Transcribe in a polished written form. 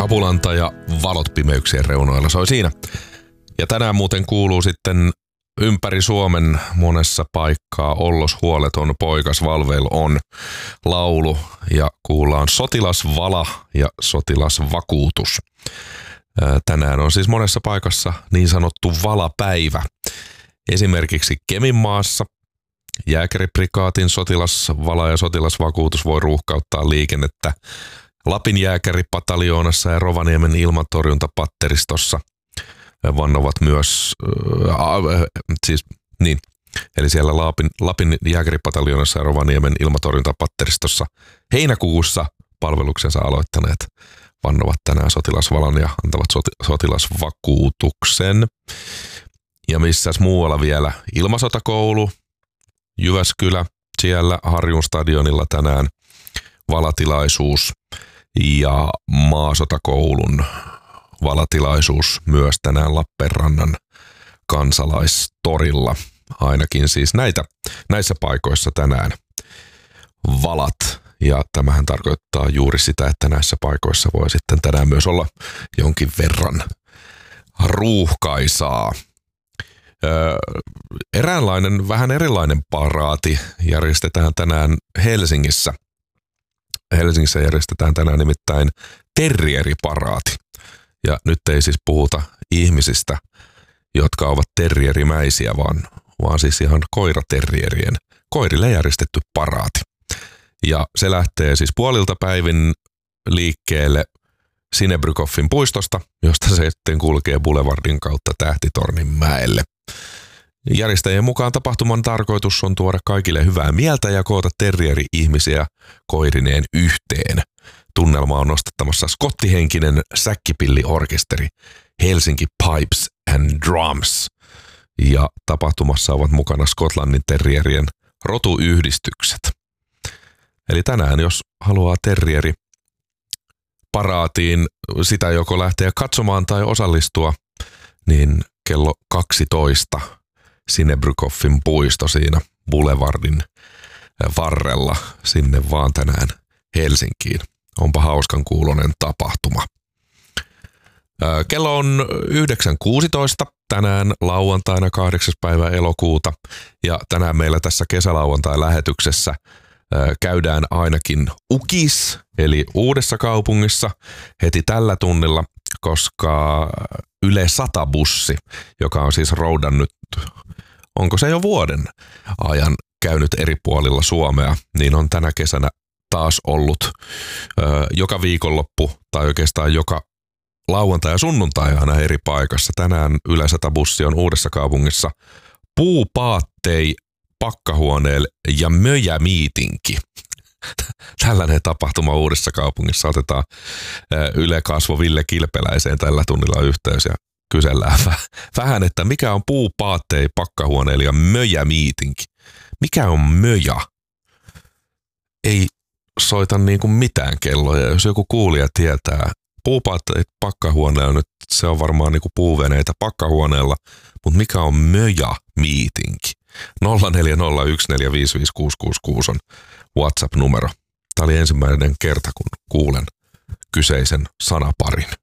Kapulanta ja valot pimeyksien reunoilla soi siinä. Ja tänään muuten kuuluu sitten ympäri Suomen monessa paikkaa Ollos huoleton poikas Valveil on laulu ja kuullaan sotilasvala ja sotilasvakuutus. Tänään on siis monessa paikassa niin sanottu valapäivä. Esimerkiksi Keminmaassa jääkäriprikaatin sotilasvala ja sotilasvakuutus voi ruuhkauttaa liikennettä. Lapin jääkäripataljoonassa ja Rovaniemen ilmatorjuntapatteristossa vannovat myös, eli siellä Lapin jääkäripataljoonassa ja Rovaniemen ilmatorjuntapatteristossa heinäkuussa palveluksensa aloittaneet vannovat tänään sotilasvalan ja antavat sotilasvakuutuksen. Ja missäs muualla vielä? Ilmasotakoulu, Jyväskylä, siellä Harjun stadionilla tänään valatilaisuus ja Maasotakoulun valatilaisuus myös tänään Lappeenrannan kansalaistorilla. Ainakin siis näissä paikoissa tänään valat. Ja tämähän tarkoittaa juuri sitä, että näissä paikoissa voi sitten tänään myös olla jonkin verran ruuhkaisaa. Eräänlainen, vähän erilainen paraati järjestetään tänään Helsingissä. Helsingissä järjestetään tänään nimittäin terrieriparaati. Ja nyt ei siis puhuta ihmisistä, jotka ovat terrierimäisiä, vaan siis ihan koiraterrierien koirille järjestetty paraati. Ja se lähtee siis puolilta päivin liikkeelle Sinebrykoffin puistosta, josta se sitten kulkee Boulevardin kautta Tähtitorninmäelle. Järjestäjien mukaan tapahtuman tarkoitus on tuoda kaikille hyvää mieltä ja koota terrieri-ihmisiä koirineen yhteen. Tunnelma on nostattamassa skottihenkinen säkkipilliorkesteri Helsinki Pipes and Drums. Ja tapahtumassa ovat mukana Skotlannin terrierien rotuyhdistykset. Eli tänään, jos haluaa terrieri paraatiin sitä joko lähteä katsomaan tai osallistua, niin kello 12 Sinebrykoffin puisto siinä Boulevardin varrella sinne vaan tänään Helsinkiin. Onpa hauskan kuuloinen tapahtuma. Kello on 9.16 tänään lauantaina 8. päivä elokuuta ja tänään meillä tässä kesälauantai-lähetyksessä käydään ainakin UKIS eli Uudessa Kaupungissa heti tällä tunnilla, koska Yle 100-bussi, joka on siis roudannut, onko se jo vuoden ajan käynyt eri puolilla Suomea, niin on tänä kesänä taas ollut joka viikonloppu tai oikeastaan joka lauantai ja sunnuntai aina eri paikassa. Tänään Yle 100-bussi on Uudessa Kaupungissa puupaattei pakkahuoneelle ja möjämiitinki. Tällainen tapahtuma Uudessa Kaupungissa. Otetaan Yle-kasvo Ville Kilpeläiseen tällä tunnilla yhteys ja kysellään vähän, että mikä on puupaattei pakkahuoneelle ja möjämiitinki. Mikä on möjä? Ei soita niin kuin mitään kelloja. Jos joku kuulija tietää, puupaatteet pakkahuoneella nyt, se on varmaan niin kuin puuveneitä pakkahuoneella, mutta mikä on möjä-miitinki? 0401455666 on WhatsApp-numero. Tämä oli ensimmäinen kerta, kun kuulen kyseisen sanaparin.